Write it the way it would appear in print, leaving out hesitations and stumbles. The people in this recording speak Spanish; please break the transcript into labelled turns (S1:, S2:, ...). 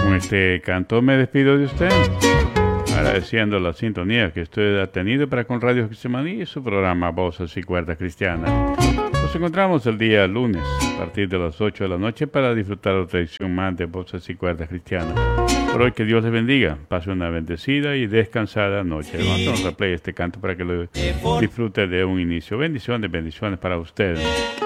S1: Con este canto me despido de usted, agradeciendo la sintonía que usted ha tenido para con Radio Getsemaní y su programa Voces y Cuerdas Cristianas. Nos encontramos el día lunes a partir de las 8 de la noche para disfrutar otra edición más de Voces y Cuerdas Cristianas. Por hoy que Dios les bendiga, pase una bendecida y descansada noche. Vamos a replay este canto para que lo disfrute de un inicio. Bendiciones para ustedes.